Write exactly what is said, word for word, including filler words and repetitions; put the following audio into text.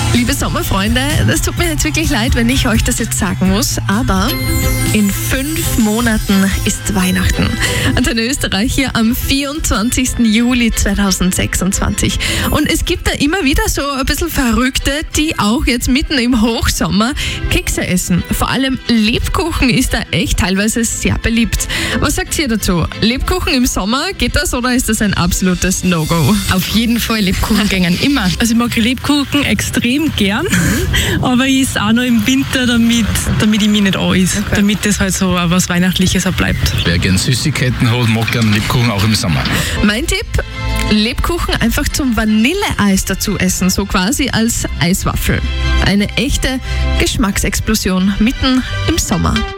Liebe Sommerfreunde, das tut mir jetzt wirklich leid, wenn ich euch das jetzt sagen muss, aber in fünf Monaten ist Weihnachten. Antenne Österreich hier am vierundzwanzigsten Juli zweitausendsechsundzwanzig. Und es gibt da immer wieder so ein bisschen Verrückte, die auch jetzt mitten im Hochsommer Kekse essen. Vor allem Lebkuchen ist da echt teilweise sehr beliebt. Was sagt ihr dazu? Lebkuchen im Sommer, geht das oder ist das ein absolutes No-Go? Auf jeden Fall, Lebkuchen gängen immer. Also ich mag Lebkuchen extrem gern, aber ich esse auch noch im Winter, damit, damit ich mich nicht anisse. Okay. Damit das halt so was Weihnachtliches auch bleibt. Wer gern Süßigkeiten hat, mag gern Lebkuchen auch im Sommer. Mein Tipp, Lebkuchen einfach zum Vanilleeis dazu essen, so quasi als Eiswaffel. Eine echte Geschmacksexplosion mitten im Sommer.